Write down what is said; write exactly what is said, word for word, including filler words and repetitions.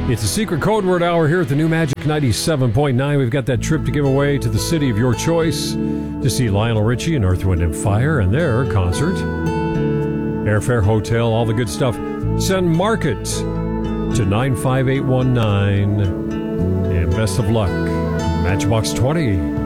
It's a secret code word hour here at the New Magic ninety-seven point nine. We've got that trip to give away to the city of your choice to see Lionel Richie and Earth, Wind and Fire and their concert. Airfare, hotel, all the good stuff. Send Market to nine five eight one nine. And best of luck. Matchbox twenty.